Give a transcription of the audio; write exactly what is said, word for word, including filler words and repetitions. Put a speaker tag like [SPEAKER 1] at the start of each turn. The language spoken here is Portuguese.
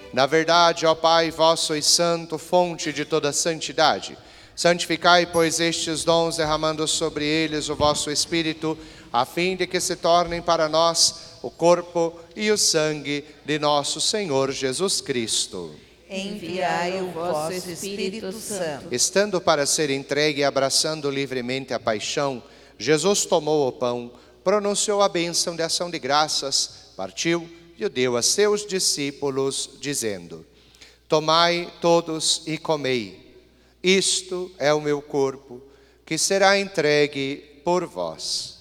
[SPEAKER 1] Na verdade, ó Pai, vós sois santo, fonte de toda santidade. Santificai, pois, estes dons, derramando sobre eles o vosso Espírito, a fim de que se tornem para nós o corpo e o sangue de nosso Senhor Jesus Cristo.
[SPEAKER 2] Enviai o vosso Espírito Santo.
[SPEAKER 1] Estando para ser entregue e abraçando livremente a paixão, Jesus tomou o pão, pronunciou a bênção de ação de graças, partiu e o deu a seus discípulos, dizendo: Tomai todos e comei. Isto é o meu corpo, que será entregue por vós.